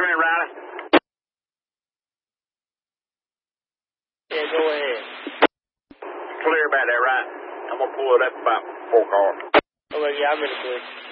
come in, Riley? Yeah, go ahead. Clear about there, right? I'm gonna pull it up about 4 cars. Oh, well, yeah, I'm in the bush.